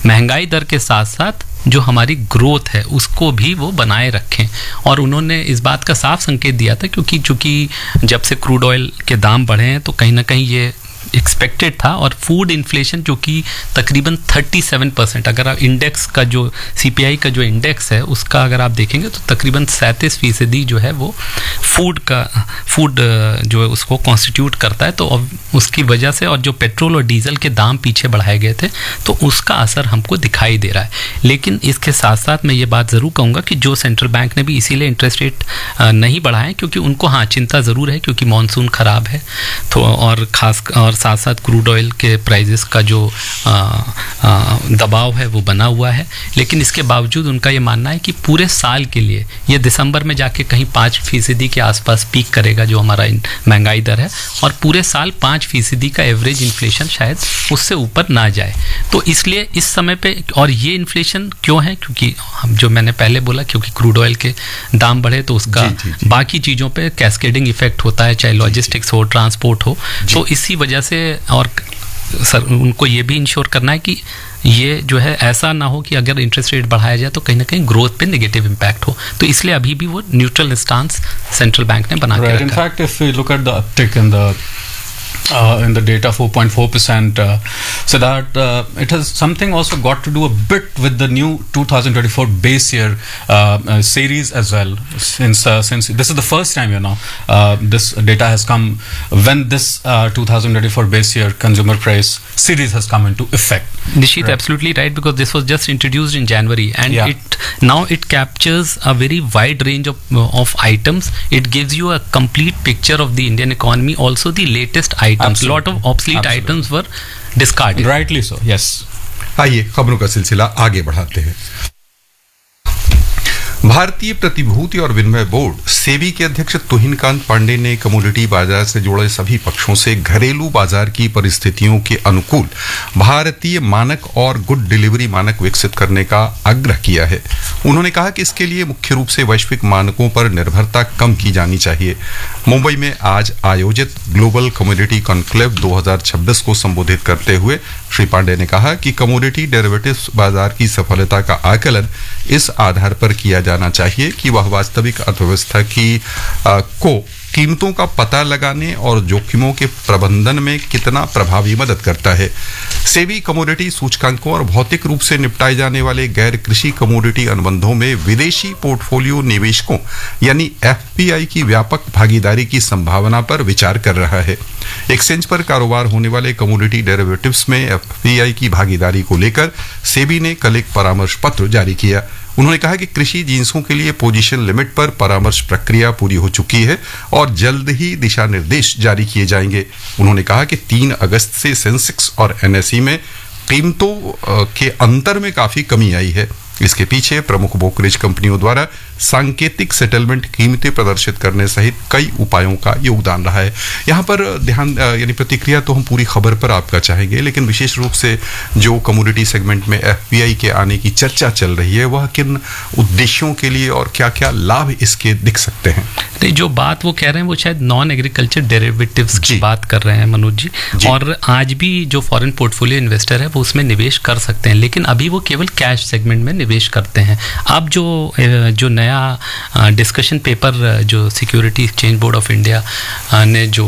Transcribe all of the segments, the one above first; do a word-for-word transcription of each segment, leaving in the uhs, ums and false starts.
महंगाई दर के साथ साथ जो हमारी ग्रोथ है उसको भी वो बनाए रखें। और उन्होंने इस बात का साफ संकेत दिया था, क्योंकि चूंकि जब से क्रूड ऑयल के दाम बढ़े हैं तो कहीं ना कहीं ये एक्सपेक्टेड था। और फूड इन्फ्लेशन जो कि तकरीबन सैंतीस परसेंट, अगर आप इंडेक्स का जो सीपीआई का जो इंडेक्स है उसका अगर आप देखेंगे तो तकरीबन सैंतीस फीसदी जो है वो फूड का फूड जो है उसको कॉन्स्टिट्यूट करता है। तो उसकी वजह से, और जो पेट्रोल और डीजल के दाम पीछे बढ़ाए गए थे, तो उसका असर हमको दिखाई दे रहा है। लेकिन इसके साथ साथ मैं ये बात ज़रूर कहूँगा कि जो सेंट्रल बैंक ने भी इसीलिए इंटरेस्ट रेट नहीं बढ़ाए, क्योंकि उनको हाँ चिंता ज़रूर है, क्योंकि मानसून ख़राब है तो, और ख़ास और साथ साथ क्रूड ऑयल के प्राइजेस का जो आ, आ, दबाव है वो बना हुआ है। लेकिन इसके बावजूद उनका ये मानना है कि पूरे साल के लिए ये दिसंबर में जाके कहीं पाँच फीसदी के आसपास पीक करेगा जो हमारा महंगाई दर है, और पूरे साल पाँच फीसदी का एवरेज इन्फ्लेशन शायद उससे ऊपर ना जाए। तो इसलिए इस समय पे, और ये इन्फ्लेशन क्यों है, क्योंकि हम जो मैंने पहले बोला, क्योंकि क्रूड ऑयल के दाम बढ़े तो उसका जी, जी, जी. बाकी चीज़ों पे कैस्केडिंग इफेक्ट होता है, चाहे लॉजिस्टिक्स हो, ट्रांसपोर्ट हो। तो इसी वजह से, और सर उनको ये भी इंश्योर करना है कि ये जो है ऐसा ना हो कि अगर इंटरेस्ट रेट बढ़ाया जाए तो कहीं ना कहीं ग्रोथ पे नेगेटिव इम्पैक्ट हो। तो इसलिए अभी भी वो न्यूट्रल स्टांस सेंट्रल बैंक ने बना के रखा है। In fact, if we look at the uptick in the Uh, in the data, four point four percent, uh, so that uh, it has something also got to do a bit with the new twenty twenty-four base year uh, uh, series as well. Since uh, since this is the first time, you know, uh, this data has come when this uh, twenty twenty-four base year consumer price series has come into effect. Nishit, right. Absolutely right, because this was just introduced in January, and yeah. it now it captures a very wide range of of items. It gives you a complete picture of the Indian economy, also the latest items. Absolutely. Lot of obsolete Absolutely. items were discarded. Rightly so. Yes. आइए खबरों का सिलसिला आगे बढ़ाते हैं। भारतीय प्रतिभूति और विनिमय बोर्ड सेबी के अध्यक्ष तुहिनकांत पांडे ने कमोडिटी बाजार से जुड़े सभी पक्षों से घरेलू बाजार की परिस्थितियों के अनुकूल भारतीय मानक और गुड डिलीवरी मानक विकसित करने का आग्रह किया है। उन्होंने कहा कि इसके लिए मुख्य रूप से वैश्विक मानकों पर निर्भरता कम की जानी चाहिए। मुंबई में आज आयोजित ग्लोबल कमोडिटी कॉन्क्लेव दो हज़ार छब्बीस को संबोधित करते हुए श्री पांडे ने कहा कि कमोडिटी डेरिवेटिव्स बाजार की सफलता का आकलन इस आधार पर किया जाना चाहिए कि वह वास्तविक अर्थव्यवस्था की आ, को कीमतों का पता लगाने और जोखिमों के प्रबंधन में कितना प्रभावी मदद करता है। सेबी कमोडिटी सूचकांकों और भौतिक रूप से निपटाए जाने वाले गैर कृषि कमोडिटी अनुबंधों में विदेशी पोर्टफोलियो निवेशकों यानी एफपीआई की व्यापक भागीदारी की संभावना पर विचार कर रहा है। एक्सचेंज पर कारोबार होने वाले कमोडिटी डेरिवेटिव्स में एफपीआई की भागीदारी को लेकर सेबी ने कल एक परामर्श पत्र जारी किया। उन्होंने कहा कि कृषि जिन्सों के लिए पोजीशन लिमिट पर परामर्श प्रक्रिया पूरी हो चुकी है और जल्द ही दिशा निर्देश जारी किए जाएंगे। उन्होंने कहा कि तीन अगस्त से सेंसेक्स और एनएसई में कीमतों के अंतर में काफी कमी आई है। इसके पीछे प्रमुख ब्रोकरेज कंपनियों द्वारा सांकेतिक सेटलमेंट कीमतें प्रदर्शित करने सहित कई उपायों का योगदान रहा है। यहाँ पर ध्यान यानी प्रतिक्रिया तो हम पूरी खबर पर आपका चाहेंगे, लेकिन विशेष रूप से जो कमोडिटी सेगमेंट में एफपीआई के आने की चर्चा चल रही है वह किन उद्देश्यों के लिए और क्या क्या लाभ इसके दिख सकते हैं? नहीं, जो बात वो कह रहे हैं वो शायद नॉन एग्रीकल्चर डेरिवेटिव्स की बात कर रहे हैं मनोज जी, जी। और आज भी जो फॉरेन पोर्टफोलियो इन्वेस्टर है वो उसमें निवेश कर सकते हैं, लेकिन अभी वो केवल कैश सेगमेंट में निवेश करते हैं। अब जो जो नया डिस्कशन पेपर जो security exchange board of India ने जो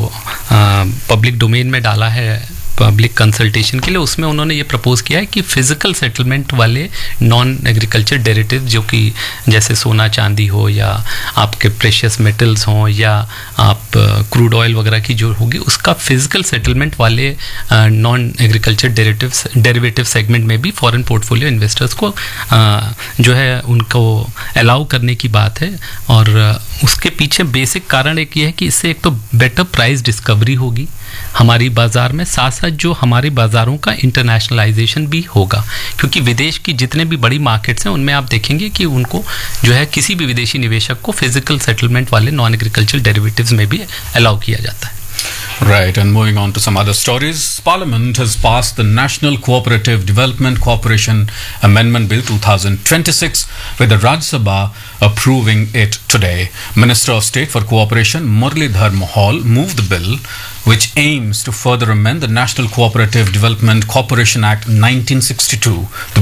पब्लिक डोमेन में डाला है पब्लिक कंसल्टेशन के लिए, उसमें उन्होंने ये प्रपोज किया है कि फिजिकल सेटलमेंट वाले नॉन एग्रीकल्चर डेरिवेटिव जो कि जैसे सोना चांदी हो या आपके प्रेशियस मेटल्स हों या आप क्रूड ऑयल वगैरह की जो होगी उसका फिजिकल सेटलमेंट वाले non agriculture derivatives derivative segment में भी फॉरेन पोर्टफोलियो इन्वेस्टर्स को आ, जो है उनको अलाउ करने की बात है। और उसके पीछे बेसिक कारण एक ये है कि इससे एक तो बेटर प्राइस डिस्कवरी होगी हमारी बाजार में, साथ साथ जो हमारे बाज़ारों का इंटरनेशनलाइजेशन भी होगा, क्योंकि विदेश की जितने भी बड़ी मार्केट्स हैं उनमें आप देखेंगे कि उनको जो है किसी भी विदेशी निवेशक को फिजिकल सेटलमेंट वाले नॉन एग्रीकल्चर डेरिवेटिव्स में भी अलाउ किया जाता है। Right, and moving on to some other stories, Parliament has passed the National Cooperative Development Corporation Amendment Bill twenty twenty-six with the Rajya Sabha approving it today. Minister of State for Cooperation Muralidhar Mohol moved the bill, which aims to further amend the National Cooperative Development Corporation Act nineteen sixty-two. The